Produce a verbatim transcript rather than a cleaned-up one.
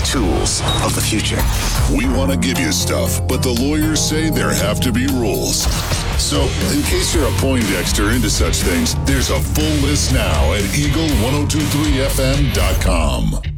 tools of the future. We want to give you stuff, but the lawyers say there have to be rules. So, in case you're a Poindexter into such things, there's a full list now at eagle ten twenty-three f m dot com.